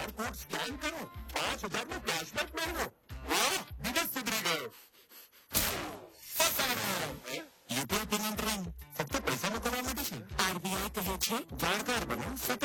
QR code scan કરો, 5,000 નો cashback મેળવો. વાહ, દિવસ સુધરી ગયો. યુપીઆઈ પેમેન્ટ રંગ ફક્ત પૈસા મોકલવા માટે છે. RBI કહે છે જાણકાર બનો, સતત